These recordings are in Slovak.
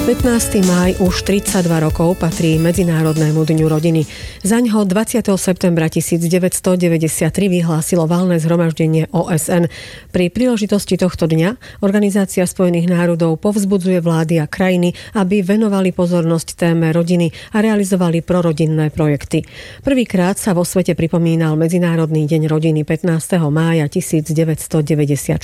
15. máj už 32 rokov patrí Medzinárodnému dňu rodiny. Zaňho 20. septembra 1993 vyhlásilo valné zhromaždenie OSN. Pri príležitosti tohto dňa Organizácia spojených národov povzbudzuje vlády a krajiny, aby venovali pozornosť téme rodiny a realizovali prorodinné projekty. Prvýkrát sa vo svete pripomínal Medzinárodný deň rodiny 15. mája 1994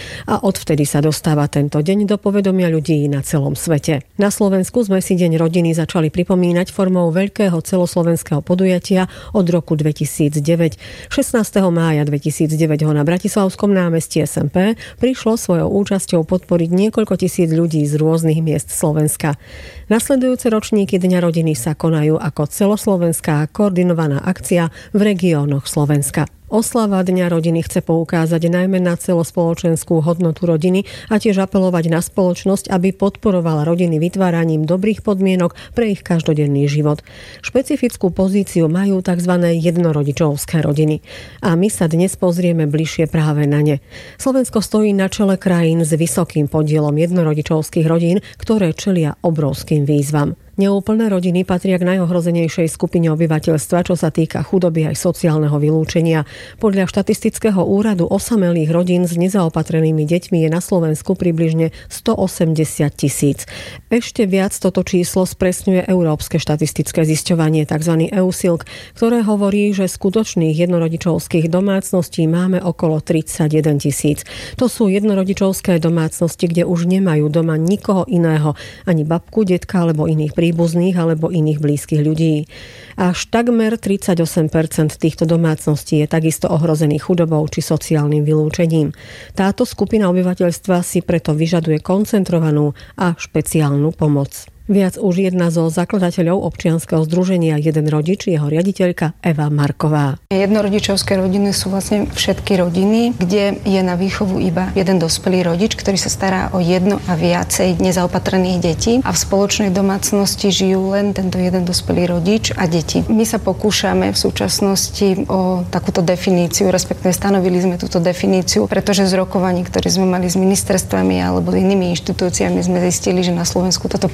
a odvtedy sa dostáva tento deň do povedomia ľudí na celom svete. Na Slovensku sme si Deň rodiny začali pripomínať formou veľkého celoslovenského podujatia od roku 2009. 16. mája 2009 ho na Bratislavskom námestí SMP prišlo svojou účasťou podporiť niekoľko tisíc ľudí z rôznych miest Slovenska. Nasledujúce ročníky Dňa rodiny sa konajú ako celoslovenská koordinovaná akcia v regiónoch Slovenska. Oslava Dňa rodiny chce poukázať najmä na celospoločenskú hodnotu rodiny a tiež apelovať na spoločnosť, aby podporovala rodiny vytváraním dobrých podmienok pre ich každodenný život. Špecifickú pozíciu majú tzv. Jednorodičovské rodiny. A my sa dnes pozrieme bližšie práve na ne. Slovensko stojí na čele krajín s vysokým podielom jednorodičovských rodín, ktoré čelia obrovským výzvam. Neúplné rodiny patria k najohrozenejšej skupine obyvateľstva, čo sa týka chudoby aj sociálneho vylúčenia. Podľa štatistického úradu osamelých rodín s nezaopatrenými deťmi je na Slovensku približne 180 000. Ešte viac toto číslo spresňuje Európske štatistické zisťovanie, tzv. EUSILK, ktoré hovorí, že skutočných jednorodičovských domácností máme okolo 31 000. To sú jednorodičovské domácnosti, kde už nemajú doma nikoho iného, ani babku, detka alebo iných príbuzných alebo iných blízkych ľudí. Až takmer 38% týchto domácností je takisto ohrozených chudobou či sociálnym vylúčením. Táto skupina obyvateľstva si preto vyžaduje koncentrovanú a špeciálnu pomoc. Viac už jedna zo zakladateľov občianskeho združenia Jeden rodič, jeho riaditeľka Eva Marková. Jednorodičovské rodiny sú vlastne všetky rodiny, kde je na výchovu iba jeden dospelý rodič, ktorý sa stará o jedno a viacej nezaopatrených detí a v spoločnej domácnosti žijú len tento jeden dospelý rodič a deti. My sa pokúšame v súčasnosti o takúto definíciu, respektíve stanovili sme túto definíciu, pretože z rokovaní, ktoré sme mali s ministerstvami alebo inými inštitúciami, sme zistili, že na Slovensku toto